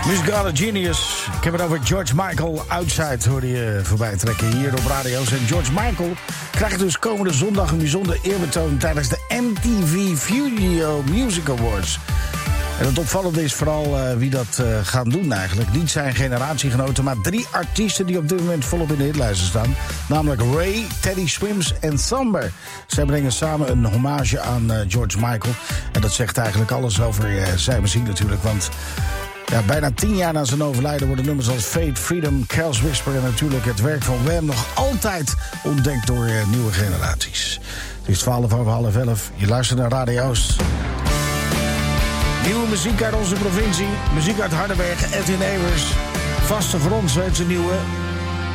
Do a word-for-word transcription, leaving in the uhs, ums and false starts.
Music God a Genius. Ik heb het over George Michael. Outside hoorde je voorbij trekken hier op radio's. En George Michael krijgt dus komende zondag een bijzonder eerbetoon tijdens de M T V Video Music Awards. En het opvallende is vooral uh, wie dat uh, gaan doen eigenlijk. Niet zijn generatiegenoten, maar drie artiesten die op dit moment volop in de hitlijsten staan. Namelijk Ray, Teddy Swims en Samber. Zij brengen samen een hommage aan uh, George Michael. En dat zegt eigenlijk alles over uh, zijn muziek natuurlijk. Want ja, bijna tien jaar na zijn overlijden worden nummers als Fate, Freedom, Carel's Whisper en natuurlijk het werk van Wham nog altijd ontdekt door uh, nieuwe generaties. Het is twaalf over half elf. Je luistert naar Radio Oost. Nieuwe muziek uit onze provincie. Muziek uit Hardenberg, Edwin Evers. Vaste grond, zo heet zijn nieuwe.